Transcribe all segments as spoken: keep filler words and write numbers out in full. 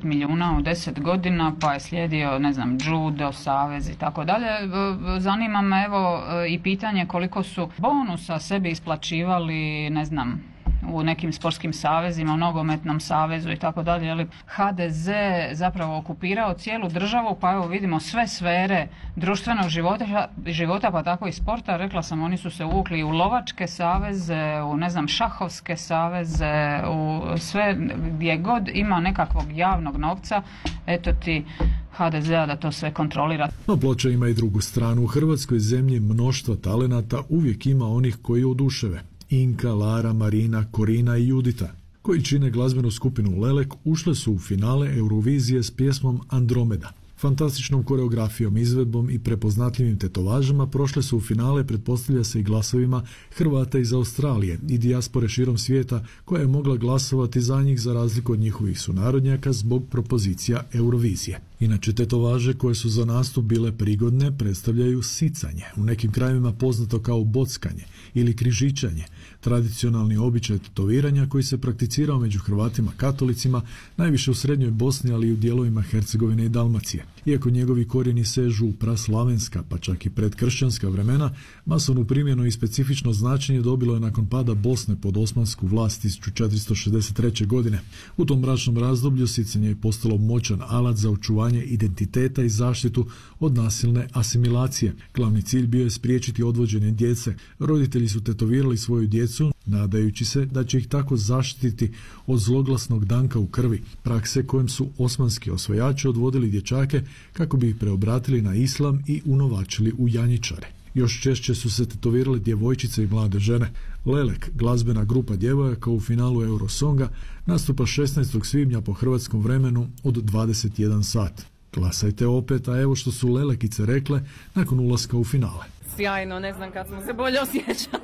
milijuna u deset godina, pa je slijedio, ne znam, judo, savez i tako dalje. Zanima me evo i pitanje koliko su bonusa sebi isplaćivali, ne znam, u nekim sportskim savezima, u nogometnom savezu i tako dalje, je ha de ze zapravo okupirao cijelu državu, pa evo vidimo sve sfere društvenog života, života pa tako i sporta. Rekla sam, oni su se uvukli u lovačke saveze, u ne znam, šahovske saveze, u sve gdje god ima nekakvog javnog novca, eto ti ha de zea da to sve kontrolira. No Ploča ima i drugu stranu. U Hrvatskoj zemlji mnoštva talenata uvijek ima onih koji oduševe. Inka, Lara, Marina, Korina i Judita, koji čine glazbenu skupinu Lelek, ušle su u finale Eurovizije s pjesmom Andromeda. Fantastičnom koreografijom, izvedbom i prepoznatljivim tetovažama prošle su u finale, pretpostavlja se, i glasovima Hrvata iz Australije i dijaspore širom svijeta, koja je mogla glasovati za njih za razliku od njihovih sunarodnjaka zbog propozicija Eurovizije. Inače, tetovaže koje su za nastup bile prigodne predstavljaju sicanje, u nekim krajevima poznato kao bockanje ili križičanje, tradicionalni običaj tetoviranja koji se prakticirao među Hrvatima katolicima, najviše u srednjoj Bosni, ali i u dijelovima Hercegovine i Dalmacije. Iako njegovi korijeni sežu u praslavenska, pa čak i predkršćanska vremena, masovnu primjenu i specifično značenje dobilo je nakon pada Bosne pod osmansku vlast tisuću četiristo šezdeset treće. godine. U tom mračnom razdoblju sicanje je postalo moćan alat za očuvanje identiteta i zaštitu od nasilne asimilacije. Glavni cilj bio je spriječiti odvođenje djece. Roditelji su tetovirali svoju djecu, nadajući se da će ih tako zaštititi od zloglasnog danka u krvi, prakse kojim su osmanski osvajači odvodili dječake kako bi ih preobratili na islam i unovačili u janjičare. Još češće su se tetovirale djevojčice i mlade žene. Lelek, glazbena grupa djevojaka u finalu Eurosonga, nastupa šesnaestog svibnja po hrvatskom vremenu od dvadeset jedan sat. Glasajte opet, a evo što su Lelekice rekle nakon ulaska u finale. Sjajno, ne znam kad smo se bolje osjećali.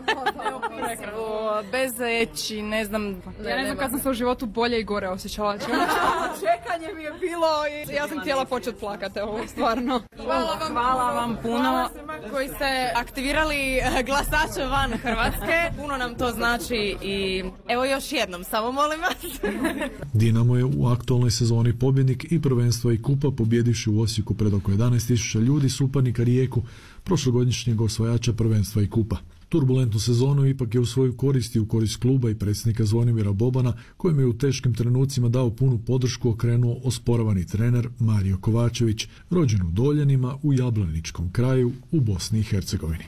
Bez riječi, ne znam. Ja ne znam kad sam se u životu bolje i gore osjećala. Čekanje mi je bilo i ja sam htjela početi plakati, ovo stvarno. Hvala vam, hvala vam puno koji ste aktivirali glasače van Hrvatske. Puno nam to znači i evo još jednom, samo molim vas. Dinamo je u aktualnoj sezoni pobjednik i prvenstva i kupa, pobjedivši u Osijeku pred oko jedanaest tisuća ljudi suparnika Rijeku, prošlogodišnjeg osvajača prvenstva i kupa. Turbulentnu sezonu ipak je u svoju korist i u korist kluba i predsjednika Zvonimira Bobana, kojem je u teškim trenucima dao punu podršku, okrenuo osporavani trener Mario Kovačević, rođen u Doljanima u Jablaničkom kraju u Bosni i Hercegovini.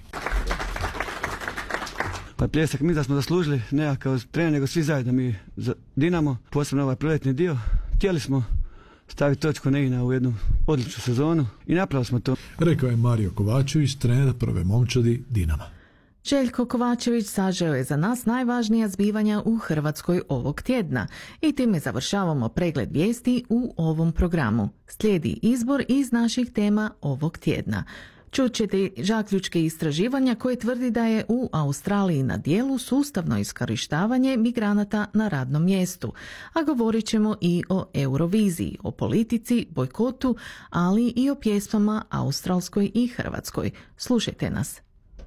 Pa pljesak mi da smo zaslužili, ne kao trener, nego svi zajedno mi za Dinamo, posebno ovaj proletni dio. Htjeli smo staviti točku na i na u jednu odličnu sezonu i napravili smo to. Rekao je Mario Kovačević, trener prve momčadi Dinama. Željko Kovačević sažeo je za nas najvažnija zbivanja u Hrvatskoj ovog tjedna i time završavamo pregled vijesti u ovom programu. Slijedi izbor iz naših tema ovog tjedna. Čut ćete zaključke istraživanja koje tvrdi da je u Australiji na dijelu sustavno iskorištavanje migranata na radnom mjestu, a govorit ćemo i o Euroviziji, o politici, bojkotu, ali i o pjesmama australskoj i hrvatskoj. Slušajte nas.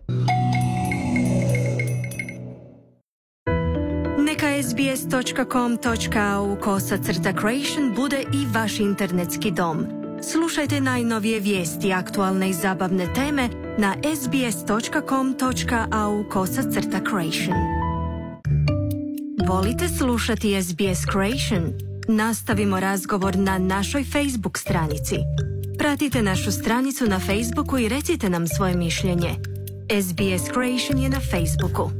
Neka sbs točka com točka a u kosacrta creation bude i vaš internetski dom. Slušajte najnovije vijesti, aktualne i zabavne teme na sbs točka com točka a u kosacrta creation. Volite slušati es bi es Creation? Nastavimo razgovor na našoj Facebook stranici. Pratite našu stranicu na Facebooku i recite nam svoje mišljenje. es bi es Creation je na Facebooku.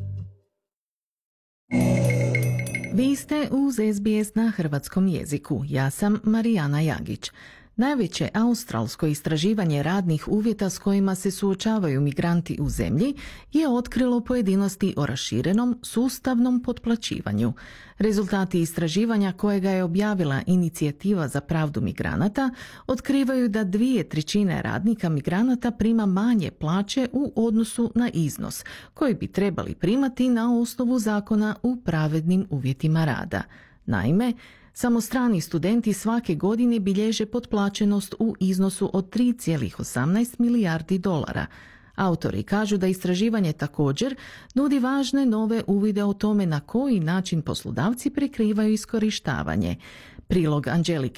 Vi ste uz es bi es na hrvatskom jeziku. Ja sam Marijana Jagić. Najveće australsko istraživanje radnih uvjeta s kojima se suočavaju migranti u zemlji je otkrilo pojedinosti o raširenom sustavnom potplaćivanju. Rezultati istraživanja kojega je objavila Inicijativa za pravdu migranata otkrivaju da dvije trećine radnika migranata prima manje plaće u odnosu na iznos koji bi trebali primati na osnovu zakona u pravednim uvjetima rada. Naime, samo strani studenti svake godine bilježe potplaćenost u iznosu od tri zarez osamnaest milijardi dolara. Autori kažu da istraživanje također nudi važne nove uvide o tome na koji način poslodavci prikrivaju iskorištavanje. Prilog Anđelike